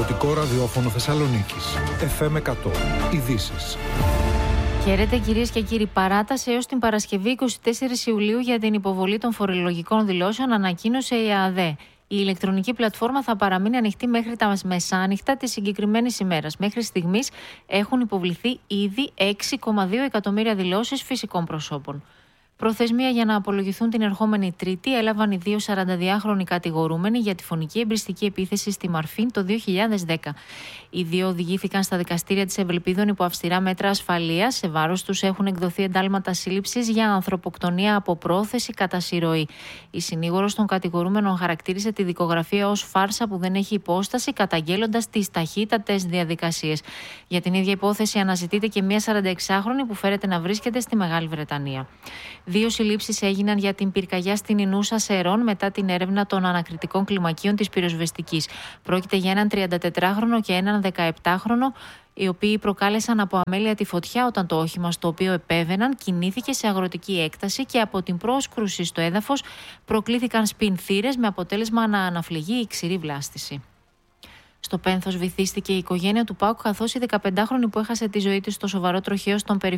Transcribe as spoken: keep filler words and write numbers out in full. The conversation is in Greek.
Δημοτικό Ραδιόφωνο Θεσσαλονίκης. εφ εμ εκατό. Ειδήσεις. Χαίρετε κυρίες και κύριοι. Παράταση έως την Παρασκευή εικοστή τέταρτη Ιουλίου για την υποβολή των φορολογικών δηλώσεων ανακοίνωσε η ΕΑΔΕ. Η ηλεκτρονική πλατφόρμα θα παραμείνει ανοιχτή μέχρι τα μεσάνυχτα της συγκεκριμένης ημέρας. Μέχρι στιγμής έχουν υποβληθεί ήδη έξι κόμμα δύο εκατομμύρια δηλώσεις φυσικών προσώπων. Προθεσμία για να απολογηθούν την ερχόμενη Τρίτη έλαβαν οι δύο σαρανταδυάχρονοι κατηγορούμενοι για τη φωνική εμπριστική επίθεση στη Μαρφίν το δύο χιλιάδες δέκα. Οι δύο οδηγήθηκαν στα δικαστήρια της Ευλπίδων υπό αυστηρά μέτρα ασφαλείας. Σε βάρος τους έχουν εκδοθεί εντάλματα σύλληψης για ανθρωποκτονία από πρόθεση κατά συρροή. Η συνήγορος των κατηγορούμενων χαρακτήρισε τη δικογραφία ως φάρσα που δεν έχει υπόσταση, καταγγέλλοντας τις ταχύτατες διαδικασίες. Για την ίδια υπόθεση αναζητείται και μια σαρανταεξάχρονη που φέρεται να βρίσκεται στη Μεγάλη Βρετανία. Δύο συλλήψεις έγιναν για την πυρκαγιά στην Ινούσα Σερών μετά την έρευνα των ανακριτικών κλιμακίων της πυροσβεστικής. Πρόκειται για έναν τριαντατετράχρονο και έναν δεκαεπτάχρονο, οι οποίοι προκάλεσαν από αμέλεια τη φωτιά όταν το όχημα στο οποίο επέβαιναν κινήθηκε σε αγροτική έκταση και από την πρόσκρουση στο έδαφος προκλήθηκαν σπινθήρες με αποτέλεσμα να αναφληγεί η ξηρή βλάστηση. Στο Πένθος βυθίστηκε η οικογένεια του ΠΑΟΚ, καθώς η δεκαπεντάχρονη που έχασε τη ζωή της στο σοβαρό τροχαίο στον περιφερειακό